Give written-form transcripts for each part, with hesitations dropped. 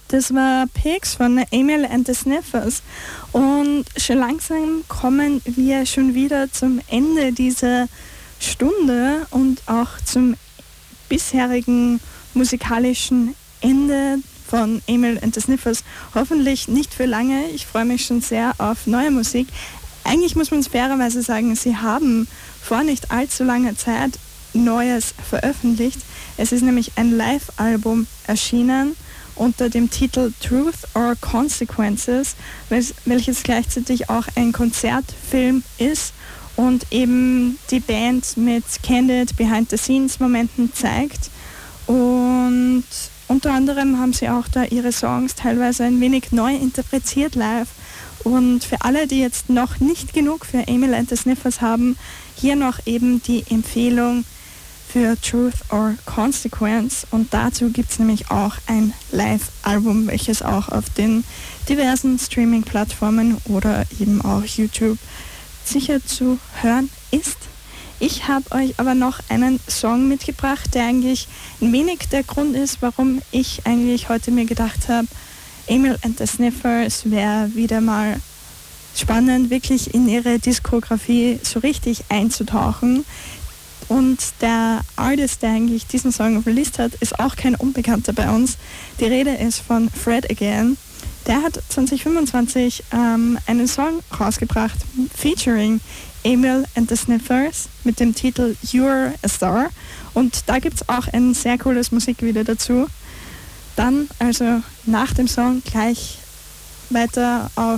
Das war Pigs von Emil and the Sniffers. Und schon langsam kommen wir schon wieder zum Ende dieser Stunde und auch zum bisherigen musikalischen Ende von Emil and the Sniffers. Hoffentlich nicht für lange. Ich freue mich schon sehr auf neue Musik. Eigentlich muss man es fairerweise sagen, sie haben vor nicht allzu langer Zeit Neues veröffentlicht. Es ist nämlich ein Live-Album erschienen unter dem Titel Truth or Consequences, welches gleichzeitig auch ein Konzertfilm ist und eben die Band mit candid Behind-the-Scenes-Momenten zeigt. Und unter anderem haben sie auch da ihre Songs teilweise ein wenig neu interpretiert live. Und für alle, die jetzt noch nicht genug für Emil and the Sniffers haben, hier noch eben die Empfehlung für Truth or Consequence. Und dazu gibt es nämlich auch ein Live-Album, welches auch auf den diversen Streaming-Plattformen oder eben auch YouTube sicher zu hören ist. Ich habe euch aber noch einen Song mitgebracht, der eigentlich ein wenig der Grund ist, warum ich eigentlich heute mir gedacht habe, Emil and the Sniffers wäre wieder mal spannend, wirklich in ihre Diskografie so richtig einzutauchen. Und der Artist, der eigentlich diesen Song released hat, ist auch kein Unbekannter bei uns. Die Rede ist von Fred Again. Der hat 2025 einen Song rausgebracht, featuring Emil and the Sniffers mit dem Titel You're a Star. Und da gibt es auch ein sehr cooles Musikvideo dazu. Dann also nach dem Song gleich weiter auf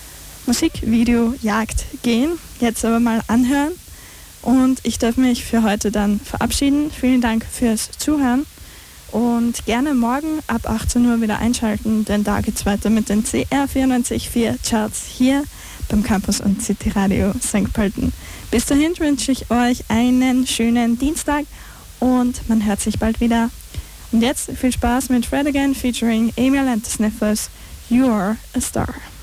Musikvideojagd gehen. Jetzt aber mal anhören. Und ich darf mich für heute dann verabschieden. Vielen Dank fürs Zuhören. Und gerne morgen ab 18 Uhr wieder einschalten, denn da geht's weiter mit den CR 94.4 Charts hier beim Campus und City Radio St. Pölten. Bis dahin wünsche ich euch einen schönen Dienstag und man hört sich bald wieder. Und jetzt viel Spaß mit Fred Again featuring Emil and the Sniffers, You're a Star.